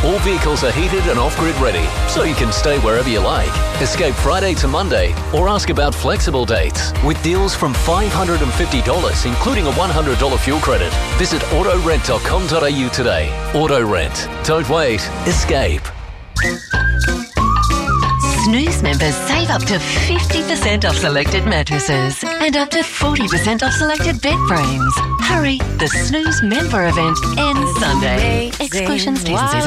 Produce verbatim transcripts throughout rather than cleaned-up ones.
All vehicles are heated and off-grid ready, so you can stay wherever you like. Escape Friday to Monday, or ask about flexible dates with deals from five hundred fifty dollars, including a one hundred dollars fuel credit. Visit auto rent dot com dot a u today. Auto Rent. Don't wait. Escape. Snooze members save up to fifty percent off selected mattresses and up to forty percent off selected bed frames. Hurry, the Snooze member event ends Sunday. Exclusions, T's and C's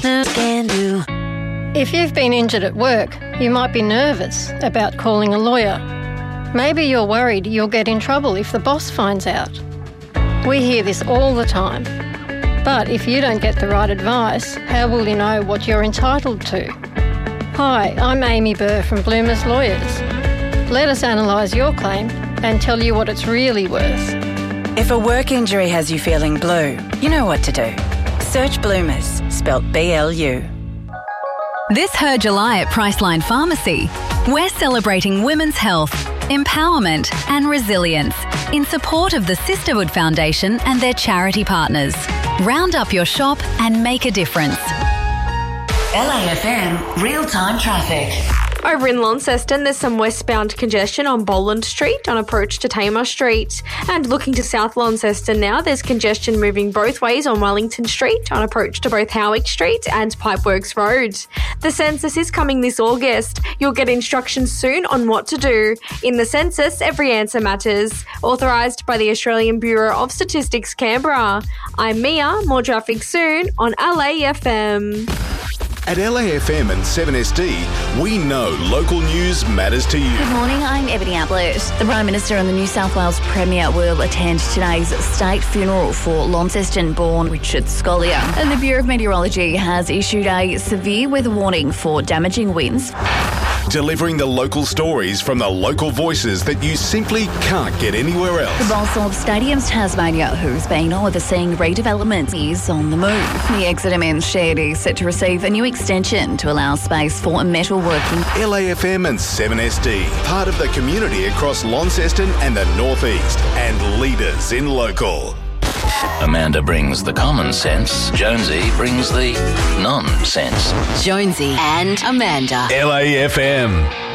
apply. If you've been injured at work, you might be nervous about calling a lawyer. Maybe you're worried you'll get in trouble if the boss finds out. We hear this all the time. But if you don't get the right advice, how will you know what you're entitled to? Hi, I'm Amy Burr from Bloomers Lawyers. Let us analyse your claim and tell you what it's really worth. If a work injury has you feeling blue, you know what to do. Search Bloomers, spelt B L U. This Her July at Priceline Pharmacy, we're celebrating women's health, empowerment and resilience in support of the Sisterhood Foundation and their charity partners. Round up your shop and make a difference. L A F M real-time traffic. Over in Launceston, there's some westbound congestion on Boland Street on approach to Tamar Street. And looking to South Launceston now, there's congestion moving both ways on Wellington Street on approach to both Howick Street and Pipeworks Road. The census is coming this August. You'll get instructions soon on what to do. In the census, every answer matters. Authorised by the Australian Bureau of Statistics, Canberra. I'm Mia. More traffic soon on L A F M. At L A F M and seven S D, we know local news matters to you. Good morning, I'm Ebony Ablett. The Prime Minister and the New South Wales Premier will attend today's state funeral for Launceston-born Richard Scolyer. And the Bureau of Meteorology has issued a severe weather warning for damaging winds. Delivering the local stories from the local voices that you simply can't get anywhere else. The boss of Stadiums Tasmania, who's been overseeing redevelopment, is on the move. The Exeter Men's Shed is set to receive a new extension to allow space for metalworking. L A F M and seven S D, part of the community across Launceston and the North East, and leaders in local. Amanda brings the common sense. Jonesy brings the nonsense. Jonesy and Amanda. L A F M.